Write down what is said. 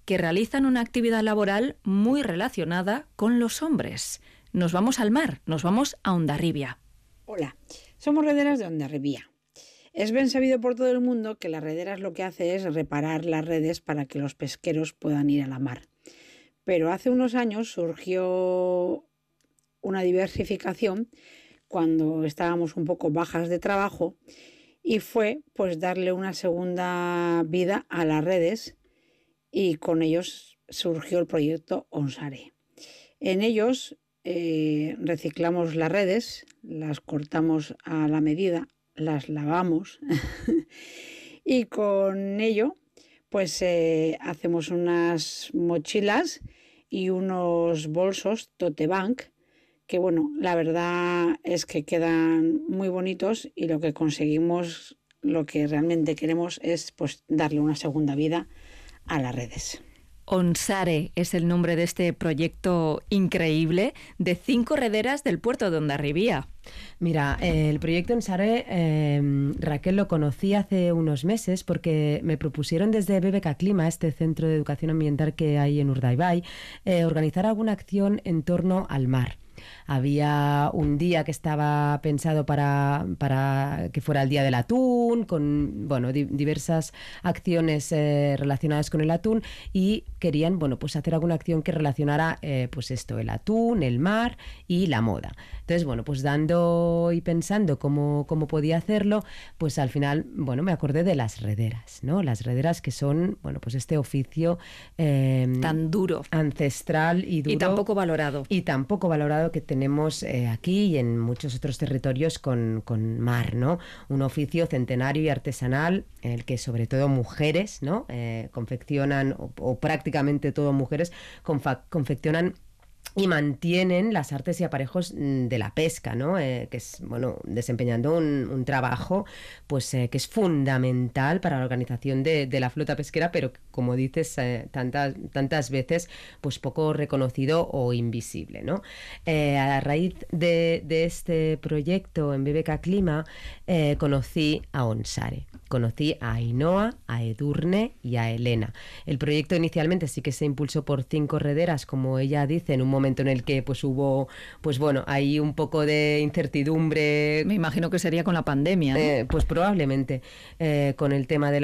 que realizan una actividad laboral muy relacionada con los hombres. Nos vamos al mar, nos vamos a Hondarribia. Hola, somos rederas de Hondarribia. Es bien sabido por todo el mundo que las rederas lo que hace es reparar las redes para que los pesqueros puedan ir a la mar. Pero hace unos años surgió una diversificación cuando estábamos un poco bajas de trabajo y fue pues darle una segunda vida a las redes y con ellos surgió el proyecto Onsare. En ellos reciclamos las redes, las cortamos a la medida, las lavamos y con ello pues hacemos unas mochilas y unos bolsos tote bag que bueno, la verdad es que quedan muy bonitos y lo que conseguimos, lo que realmente queremos es pues darle una segunda vida a las redes. Onsare es el nombre de este proyecto increíble de 5 rederas del puerto de Hondarribia. Mira, el proyecto Onsare, Raquel, lo conocí hace unos meses porque me propusieron desde BBK Clima, este centro de educación ambiental que hay en Urdaibai, organizar alguna acción en torno al mar. Había un día que estaba pensado para que fuera el día del atún, con bueno, diversas acciones relacionadas con el atún, y querían bueno, pues hacer alguna acción que relacionara pues esto, el atún, el mar y la moda. Entonces, bueno, pues dando y pensando cómo podía hacerlo, pues al final, bueno, me acordé de las rederas, ¿no? Las rederas que son, bueno, pues este oficio tan duro, ancestral y duro. Y tampoco valorado que tenemos aquí y en muchos otros territorios con mar, ¿no? Un oficio centenario y artesanal en el que sobre todo mujeres, ¿no? Confeccionan, o prácticamente todo mujeres, confeccionan y mantienen las artes y aparejos de la pesca, ¿no? Que es, bueno, desempeñando un trabajo pues que es fundamental para la organización de la flota pesquera, pero como dices, tantas veces pues poco reconocido o invisible, ¿no? A raíz de este proyecto en BBK Clima conocí a Onsare. Conocí a Ainhoa, a Edurne y a Elena. El proyecto inicialmente sí que se impulsó por 5 rederas, como ella dice, en un momento en el que pues hubo, pues bueno, hay un poco de incertidumbre. Me imagino que sería con la pandemia, ¿no? Pues probablemente con el tema de